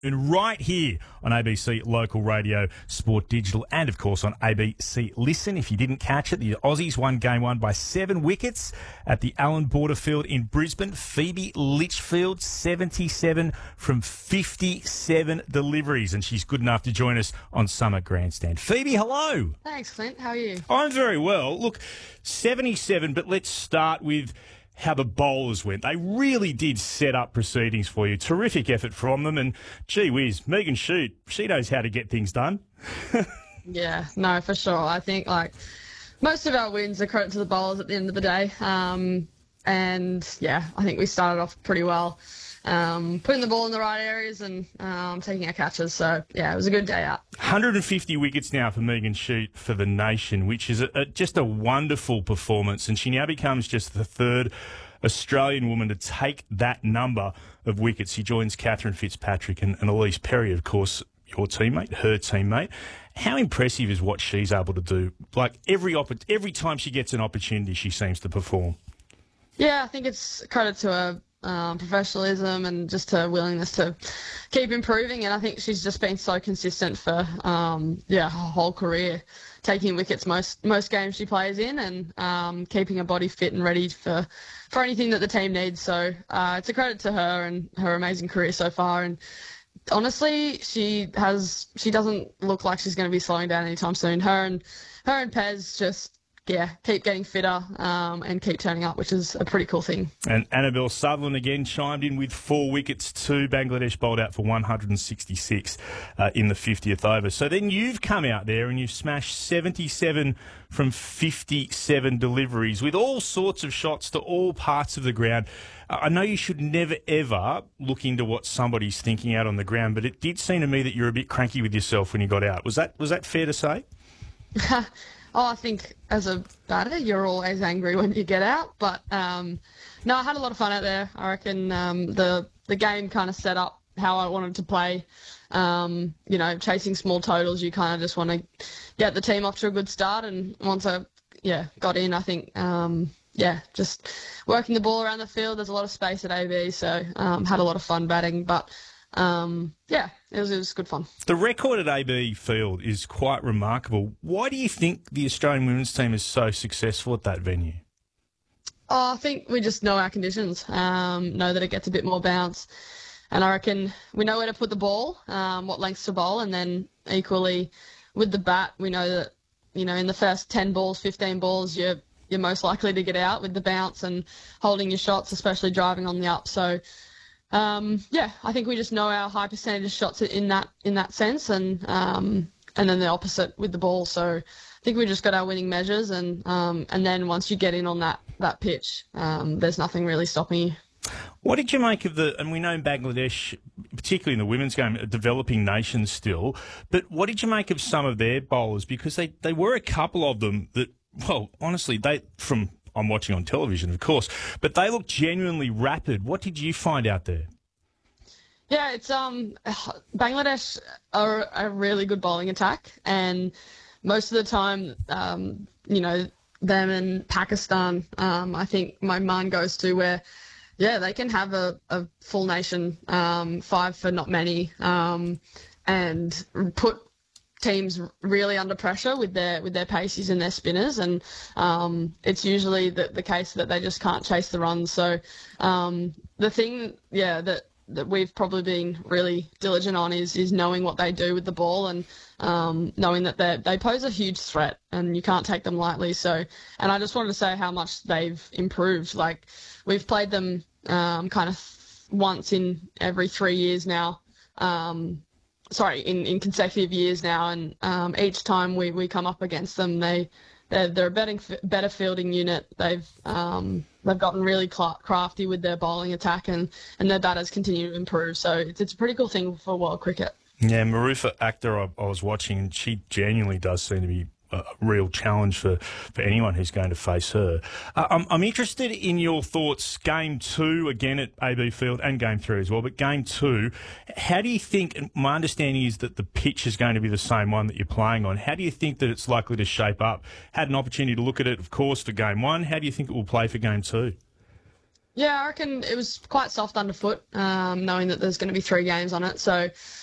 And right here on ABC Local Radio, Sport Digital, and of course on ABC Listen. If you didn't catch it, the Aussies won game one by 7 wickets at the Allan Border Field in Brisbane. Phoebe Litchfield, 77 from 57 deliveries, and she's good enough to join us on Summit Grandstand. Phoebe, hello. Thanks, Clint. How are you? I'm very well. Look, 77, but let's start with how the bowlers went. They really did set up proceedings for you. Terrific effort from them. And gee whiz, Megan Shute, she knows how to get things done. Yeah, no, for sure. I think most of our wins are credit to the bowlers at the end of the day. And yeah, I think we started off pretty well, putting the ball in the right areas and taking our catches. So yeah, it was a good day out. 150 wickets now for Megan Shute for the nation, which is just a wonderful performance. And she now becomes just the third Australian woman to take that number of wickets. She joins Catherine Fitzpatrick and Elise Perry, of course, your teammate, her teammate. How impressive is what she's able to do? Like every time she gets an opportunity, she seems to perform. Yeah, I think it's credit to her professionalism and just her willingness to keep improving. And I think she's just been so consistent for her whole career, taking wickets most games she plays in and keeping her body fit and ready for anything that the team needs. So it's a credit to her and her amazing career so far. And honestly, she doesn't look like she's going to be slowing down anytime soon. Her and Pez just keep getting fitter and keep turning up, which is a pretty cool thing. And Annabelle Sutherland again chimed in with 4 wickets too. Bangladesh bowled out for 166 in the 50th over. So then you've come out there and you've smashed 77 from 57 deliveries with all sorts of shots to all parts of the ground. I know you should never, ever look into what somebody's thinking out on the ground, but it did seem to me that you're a bit cranky with yourself when you got out. Was that fair to say? I think as a batter, you're always angry when you get out. But, no, I had a lot of fun out there. I reckon the game kind of set up how I wanted to play. Chasing small totals, you kind of just want to get the team off to a good start. And once I got in, I think, just working the ball around the field. There's a lot of space at AB, so had a lot of fun batting. But it was good fun. The record at AB Field is quite remarkable. Why do you think the Australian women's team is so successful at that venue? I think we just know our conditions, know that it gets a bit more bounce. And I reckon we know where to put the ball, what lengths to bowl, and then equally with the bat, we know that, in the first 10 balls, 15 balls, you're most likely to get out with the bounce and holding your shots, especially driving on the up. So I think we just know our high percentage of shots in that sense, and then the opposite with the ball. So I think we just got our winning measures, and then once you get in on that pitch, there's nothing really stopping you. What did you make of and we know Bangladesh, particularly in the women's game, a developing nation still, but what did you make of some of their bowlers? Because they were a couple of them that, well, honestly, I'm watching on television, of course, but they look genuinely rapid. What did you find out there? Yeah, it's Bangladesh are a really good bowling attack, and most of the time, them and Pakistan, I think my mind goes to where, they can have a full nation, 5 for not many, and put teams really under pressure with their paces and their spinners, and it's usually the case that they just can't chase the runs. So the thing that we've probably been really diligent on is knowing what they do with the ball, and knowing that they pose a huge threat and you can't take them lightly. So, and I just wanted to say how much they've improved. Like, we've played them kind of once in every 3 years now, in consecutive years now, and each time we come up against them, they're a better fielding unit. They've gotten really crafty with their bowling attack, and their batters continue to improve. So it's a pretty cool thing for world cricket. Yeah, Marufa Akhtar, I was watching, and she genuinely does seem to be a real challenge for anyone who's going to face her. I'm interested in your thoughts. Game 2, again at AB Field, and Game 3 as well, but Game 2, how do you think, and my understanding is that the pitch is going to be the same one that you're playing on, how do you think that it's likely to shape up? Had an opportunity to look at it, of course, for Game 1. How do you think it will play for Game 2? Yeah, I reckon it was quite soft underfoot, knowing that there's going to be 3 games on it. So